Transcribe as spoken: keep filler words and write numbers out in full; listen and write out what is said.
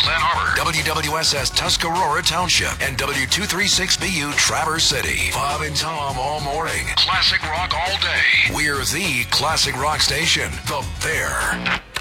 Glen Harbor, W W S S Tuscarora Township, and W two thirty-six B U Traverse City. Bob and Tom all morning. Classic rock all day. We're the classic rock station, The Bear.